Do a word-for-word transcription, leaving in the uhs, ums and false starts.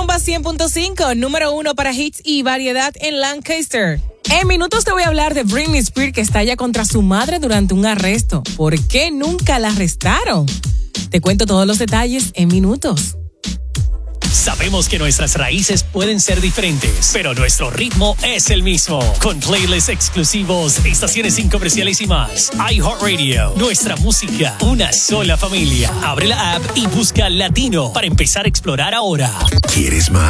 Rumba cien punto cinco, número uno para hits y variedad en Lancaster. En minutos te voy a hablar de Britney Spears, que estalla contra su madre durante un arresto. ¿Por qué nunca la arrestaron? Te cuento todos los detalles en minutos. Sabemos que nuestras raíces pueden ser diferentes, pero nuestro ritmo es el mismo. Con playlists exclusivos, estaciones sin comerciales y más. iHeartRadio, nuestra música, una sola familia. Abre la app y busca Latino para empezar a explorar ahora. ¿Quieres más?